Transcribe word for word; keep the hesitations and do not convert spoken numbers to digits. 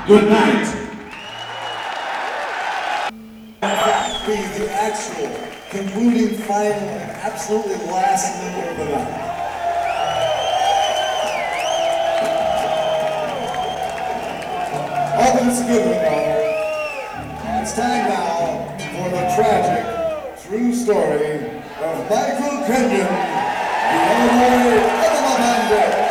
Good night. Be the actual concluding final and absolutely last number of the night. Oh, but it's a good one, though. It's time now for the tragic, true story of Michael Kenyon, the Illinois Double Bandit.